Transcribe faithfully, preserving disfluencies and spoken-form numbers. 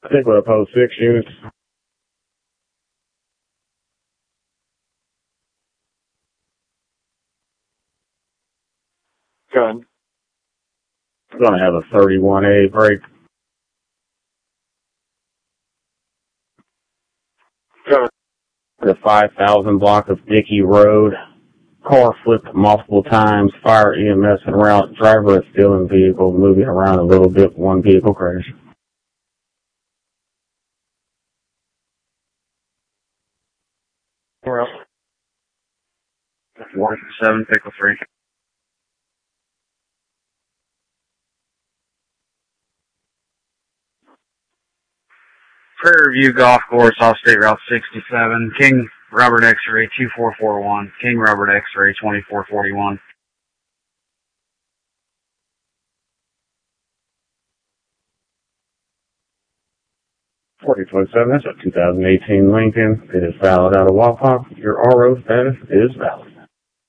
I think we'll post six units. Good. I'm going to have a thirty-one A break. Good. The five thousand block of Dickey Road. Car flipped multiple times. Fire, E M S, and route. Driver is still in vehicle, moving around a little bit. One vehicle crash. Where else? One seven, pickle three. Prairie View Golf Course off State Route sixty-seven. King Robert X-ray two four four one. King Robert X-ray twenty-four forty-one. forty twenty-seven, that's a two thousand eighteen Lincoln. It is valid out of Wapak. Your R O status is valid.